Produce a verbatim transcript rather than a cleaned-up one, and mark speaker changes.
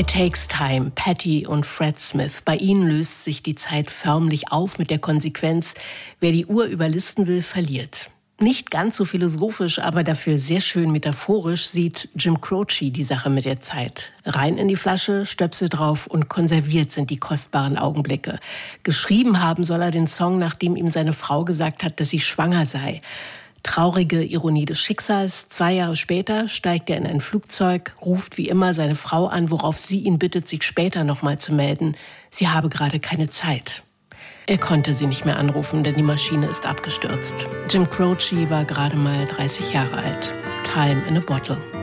Speaker 1: It Takes Time, Patti und Fred Smith. Bei ihnen löst sich die Zeit förmlich auf mit der Konsequenz, wer die Uhr überlisten will, verliert. Nicht ganz so philosophisch, aber dafür sehr schön metaphorisch sieht Jim Croce die Sache mit der Zeit. Rein in die Flasche, Stöpsel drauf und konserviert sind die kostbaren Augenblicke. Geschrieben haben soll er den Song, nachdem ihm seine Frau gesagt hat, dass sie schwanger sei. Traurige Ironie des Schicksals. Zwei Jahre später steigt er in ein Flugzeug, ruft wie immer seine Frau an, worauf sie ihn bittet, sich später nochmal zu melden. Sie habe gerade keine Zeit. Er konnte sie nicht mehr anrufen, denn die Maschine ist abgestürzt. Jim Croce war gerade mal dreißig Jahre alt. Time in a Bottle.